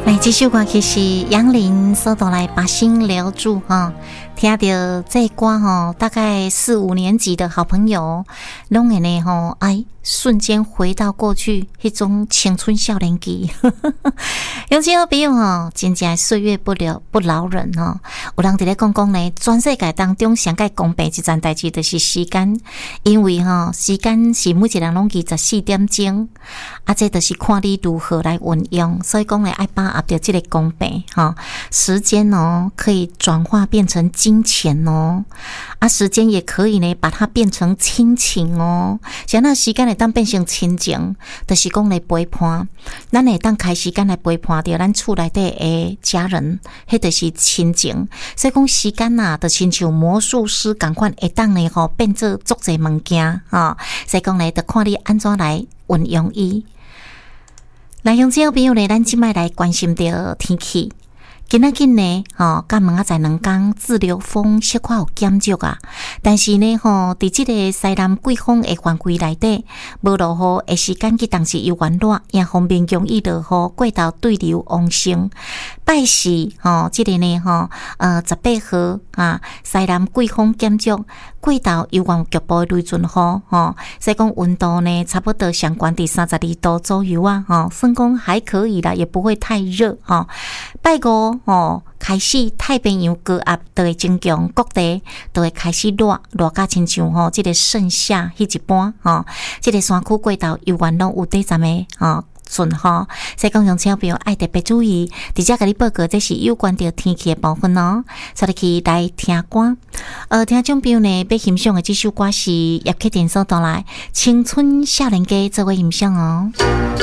来，这首歌曲是杨林所带来把心留住哈。听到这歌哈，大概4、5年级的好朋友，拢会呢吼，哎，瞬间回到过去迄种青春少年期。有些朋友吼，真正岁月不饶人吼。有人伫咧讲呢，全世界当中上界公平一件代志就是时间，因为吼时间是每一个人拢24点钟，啊，这就是看你如何来运用。所以讲呢，爱把握到这个公平哈，时间哦可以转化变成金钱哦，啊，时间也可以呢把它变成亲情哦。像那时间会当变成亲情，就是讲来陪伴，咱会当开时间来陪伴着咱厝内底的家人，迄就是亲情。所以讲时间啊，就亲像魔术师同款，会当呢吼变做足侪物件啊。所以讲呢，就看你安怎来运用伊。来，用这个朋友呢，咱即摆来关心着天气。今仔日呢，甲问在2天自流风小可有减弱啊，但是呢，伫即个西南季风的范围内底，无落雨的时间，当时又原热，也方便容易落雨，过道对流旺盛。拜四，即个呢，18号啊，西南季风减弱，过道有望局部雷阵雨，所以讲温度呢，差不多上悬伫32度左右啊，算讲还可以啦，也不会太热拜五开始太平洋高压就会增强，各地都会开始热甲亲像这个盛夏迄一般这个山区过道有原拢有短暂的顺雨，所以讲用小朋友爱特别注意，直接甲你报告这是有关着天气的部分哦。所以去来听歌，听众朋友呢要欣赏的这首歌是叶启田所带来《青春少年家》作为欣赏哦。